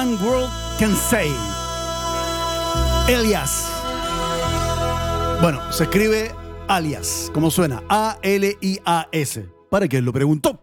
man world can say. Elias. Bueno, se escribe alias, como suena, A-L-I-A-S, para quien lo preguntó.